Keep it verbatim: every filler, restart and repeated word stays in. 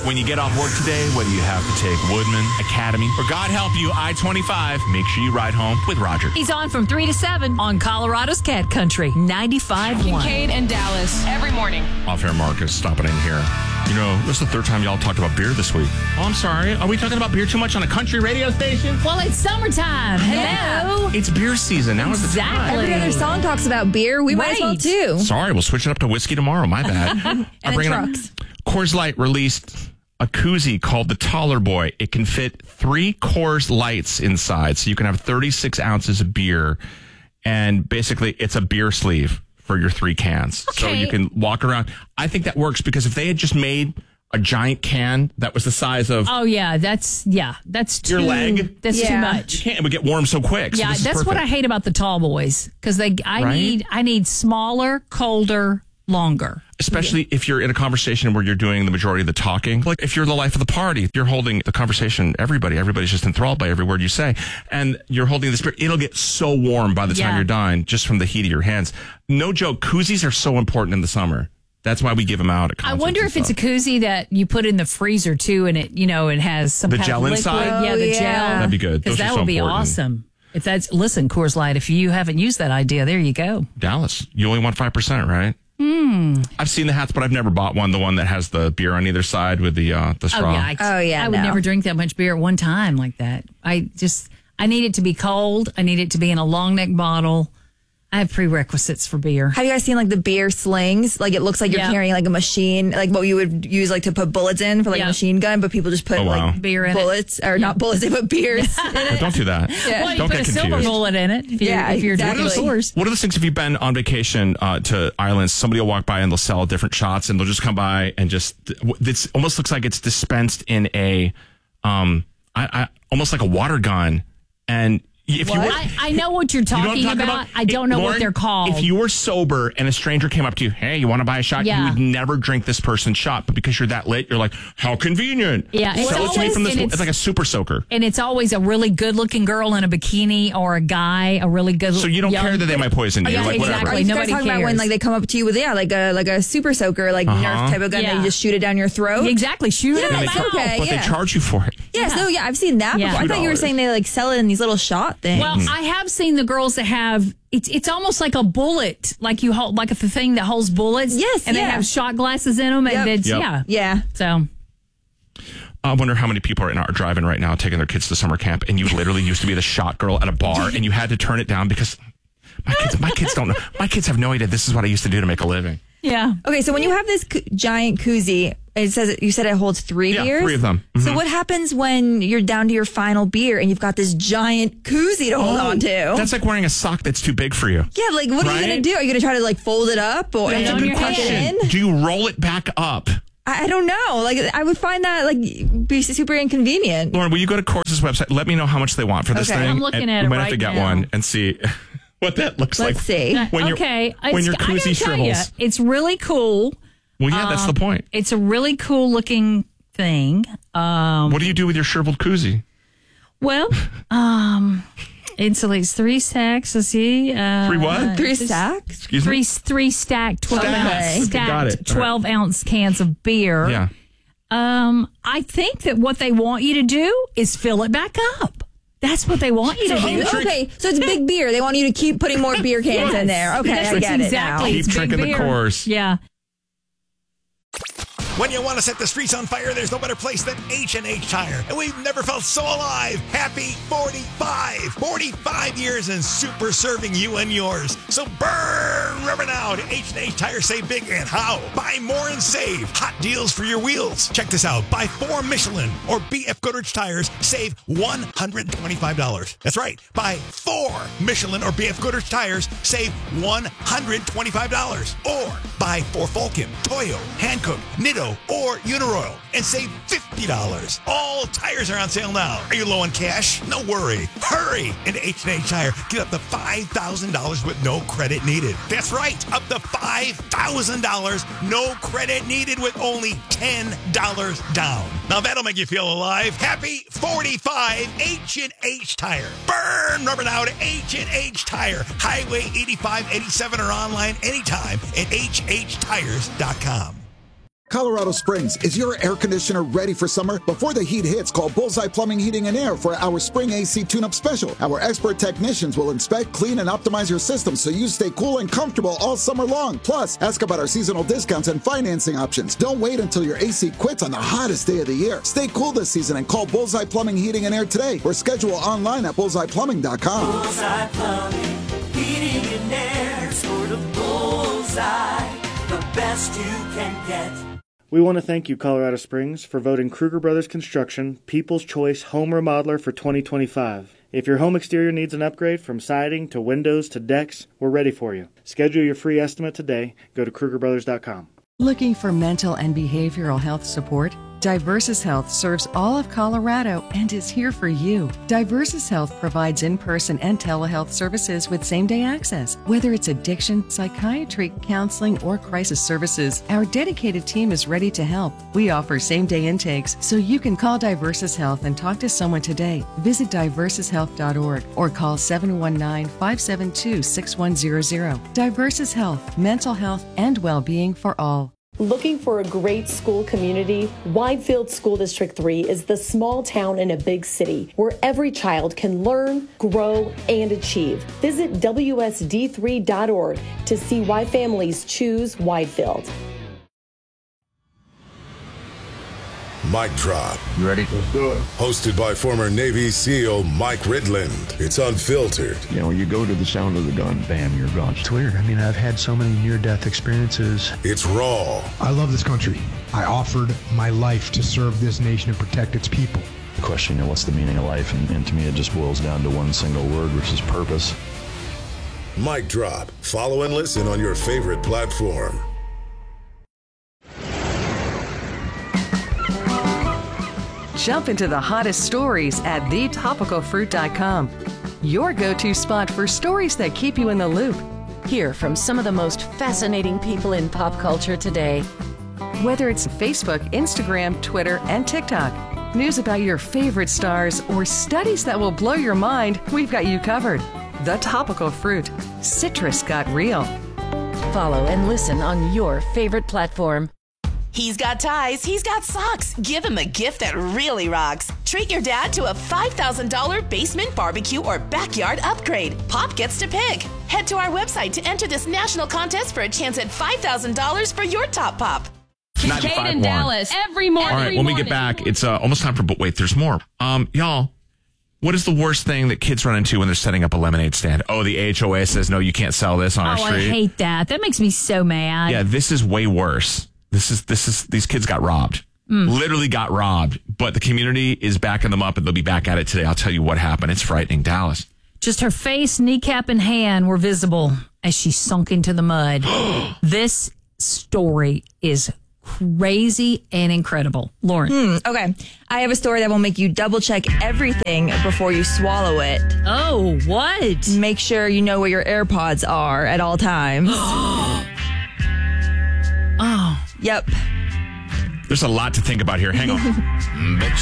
When you get off work today, whether you have to take Woodman, Academy, or God help you, I twenty-five, make sure you ride home with Roger. He's on from three to seven on Colorado's Cat Country, ninety-five point one. Kincaid and Dallas every morning. Off-air Marcus stopping in here. You know, this is the third time y'all talked about beer this week. Oh, I'm sorry. Are we talking about beer too much on a country radio station? Well, it's summertime. Hello. It's beer season. Now is the time. Exactly. Every other song talks about beer. We might as well Right. too. Sorry, we'll switch it up to whiskey tomorrow. My bad. And I'm the bringing up- trucks. Coors Light released a koozie called the Taller Boy. It can fit three Coors Lights inside, so you can have thirty-six ounces of beer, and basically it's a beer sleeve for your three cans. So Okay. you can walk around. I think that works because if they had just made a giant can that was the size of Oh, yeah. That's, yeah. That's too. Your leg? That's too Yeah. much. can, it would get warm so quick. So Yeah, this is that's what I perfect. hate about the tall boys because they. I Right? need. I need smaller, colder, longer. Especially if you're in a conversation where you're doing the majority of the talking. Like if you're the life of the party, you're holding the conversation, everybody, everybody's just enthralled by every word you say. And you're holding this beer. It'll get so warm by the time Yeah. you're done, just from the heat of your hands. No joke, koozies are so important in the summer. That's why we give them out at I concerts wonder and if it's a stuff. koozie that you put in the freezer too, and it, you know, it has some The kind gel of liquid. inside? Yeah, the Oh, gel. yeah. That'd be good. Because Those are that so would be important. awesome. If that's listen, Coors Light. If you haven't used that idea, there you go. Dallas, you only want five percent, right? Mm. I've seen the hats, but I've never bought one. The one that has the beer on either side with the uh, the straw. Oh yeah, I, Oh, yeah, I would no. never drink that much beer at one time like that. I just I need it to be cold. I need it to be in a long neck bottle. I have prerequisites for beer. Have you guys seen like the beer slings? Like it looks like you're Yeah. carrying like a machine, like what you would use like to put bullets in for like Yeah. a machine gun, but people just put Oh, wow. like Beer in it. bullets or not bullets, they put beers in But it. don't do that. Well, you Don't put get a silver confused. bullet in it. If you're, Yeah, if you're exactly. drinking Coors. What are the things if you've been on vacation uh, to islands, somebody will walk by and they'll sell different shots and they'll just come by and just, it almost looks like it's dispensed in a, um, I, I almost like a water gun. And if you were, I, I know what you're you know what I'm talking, talking about. about? I don't It- know Lauren, what they're called. If you were sober and a stranger came up to you, hey, you want to buy a shot? Yeah. You would never drink this person's shot. But because you're that lit, you're like, how convenient. Yeah, it's Sell it to me always- from this. and It's, it's- like a super soaker. and it's always a really good looking girl in a bikini or a guy, a really good. So you don't young- care that they might poison you. Yeah, You're like, exactly. whatever. Are you guys Nobody talking about when cares. like they come up to you with yeah, like a like a super soaker, like Uh-huh. Nerf type of gun Yeah. that you just shoot it down your throat? Exactly. Shoot it Yeah, in the it's mouth. okay. But yeah. they charge you for it. Yeah, so yeah, I've seen that Yeah. before. I thought you were two dollars. saying they like sell it in these little shot things. Well, I have seen the girls that have it's it's almost like a bullet, like you hold like a thing that holds bullets. Yes, and yeah. they have shot glasses in them, Yep. and it's Yep. yeah, yeah. So I wonder how many people right now are driving right now, taking their kids to summer camp, and you literally used to be the shot girl at a bar, and you had to turn it down because my kids, my kids don't know. My kids have no idea this is what I used to do to make a living. yeah. Okay, so when you have this co- giant koozie, it says you said it holds three Yeah, beers. three of them. So what happens when you're down to your final beer and you've got this giant koozie to hold on to? Oh, That's like wearing a sock that's too big for you. yeah, like what are you Right? gonna do? Are you gonna try to like fold it up or Put it and on then your tuck hand. it in? Do you roll it back up? I, I don't know. Like I would find that like be super inconvenient. Lauren, will you go to Coors' website? Let me know how much they want for this Okay. thing. I'm looking and at we it might have right to get now. one and see what that looks Let's like. see. When you're- okay, when It's- your I gotta koozie tell ya, shrivels. it's really cool. Well, yeah, that's the point. It's a really cool looking thing. Um, What do you do with your shriveled koozie? well, um, it's like three stacks. Let's see. Uh, Three what? Three just stacks? Excuse Three me? three stacked twelve Stacks. ounce Okay, stacked got it. All right. twelve ounce cans of beer. Yeah. Um, I think that what they want you to do is fill it back up. That's what they want you to So do. you drink- Okay, so it's big beer. They want you to keep putting more beer cans in there. Okay, Yes, I get exactly. it Keep It's big drinking the beer. Coors. Yeah. When you want to set the streets on fire, there's no better place than H and H Tire. And we've never felt so alive. Happy forty-five. forty-five years and super serving you and yours. So burn rubber now to H and H Tire. Save big and how? Buy more and save. Hot deals for your wheels. Check this out. Buy four Michelin or B F Goodrich tires. Save one hundred twenty-five dollars. That's right. Buy four Michelin or B F Goodrich tires. Save one hundred twenty-five dollars. Or buy four Vulcan, Toyo, Hankook, Nitto, or Uniroyal and save fifty dollars. All tires are on sale now. Are you low on cash? No worry. Hurry into H and H Tire. Get up to five thousand dollars with no credit needed. That's right. Up to five thousand dollars. No credit needed with only ten dollars down. Now that'll make you feel alive. Happy forty-five. H and H Tire. Burn rubber now to H and H Tire. Highway eighty-five eighty-seven or online anytime at H H tires dot com. Colorado Springs, is your air conditioner ready for summer? Before the heat hits, call Bullseye Plumbing, Heating and Air for our spring A C tune-up special. Our expert technicians will inspect, clean, and optimize your system so you stay cool and comfortable all summer long. Plus, ask about our seasonal discounts and financing options. Don't wait until your A C quits on the hottest day of the year. Stay cool this season and call Bullseye Plumbing, Heating and Air today or schedule online at bullseye plumbing dot com. Bullseye Plumbing, Heating and Air, sort of bullseye, the best you can get. We want to thank you, Colorado Springs, for voting Kruger Brothers Construction People's Choice Home Remodeler for twenty twenty-five. If your home exterior needs an upgrade from siding to windows to decks, we're ready for you. Schedule your free estimate today. Go to kruger brothers dot com. Looking for mental and behavioral health support? Diversus Health serves all of Colorado and is here for you. Diversus Health provides in-person and telehealth services with same-day access. Whether it's addiction, psychiatry, counseling, or crisis services, our dedicated team is ready to help. We offer same-day intakes, so you can call Diversus Health and talk to someone today. Visit diversus health dot org or call seven one nine, five seven two, six one zero zero. Diversus Health, mental health and well-being for all. Looking for a great school community? Widefield School District three is the small town in a big city where every child can learn, grow, and achieve. Visit W S D three dot org to see why families choose Widefield. Mic Drop. You ready? Let's do it. Hosted by former Navy SEAL Mike Ridland. It's unfiltered. You know, you go to the sound of the gun, bam, you're gone. It's weird. I mean, I've had so many near-death experiences. It's raw. I love this country. I offered my life to serve this nation and protect its people. The question, you know, what's the meaning of life? And, and to me, it just boils down to one single word, which is purpose. Mic Drop. Follow and listen on your favorite platform. Jump into the hottest stories at the topical fruit dot com. Your go-to spot for stories that keep you in the loop. Hear from some of the most fascinating people in pop culture today. Whether it's Facebook, Instagram, Twitter, and TikTok, news about your favorite stars, or studies that will blow your mind, we've got you covered. The Topical Fruit. Citrus got real. Follow and listen on your favorite platform. He's got ties, he's got socks. Give him a gift that really rocks. Treat your dad to a five thousand dollars basement, barbecue, or backyard upgrade. Pop gets to pick. Head to our website to enter this national contest for a chance at five thousand dollars for your top pop. Kincaid in Dallas, every morning. All right, when we get back, it's uh, almost time for, but wait, there's more. Um, y'all, what is the worst thing that kids run into when they're setting up a lemonade stand? Oh, the H O A says, no, you can't sell this on oh, our street. I hate that. That makes me so mad. Yeah, this is way worse. This is, this is, these kids got robbed. Mm. Literally got robbed, but the community is backing them up and they'll be back at it today. I'll tell you what happened. It's frightening. Dallas. Just her face, kneecap, and hand were visible as she sunk into the mud. This story is crazy and incredible. Lauren. Hmm, okay. I have a story that will make you double check everything before you swallow it. Oh, what? Make sure you know where your AirPods are at all times. Oh. Yep. There's a lot to think about here. Hang on.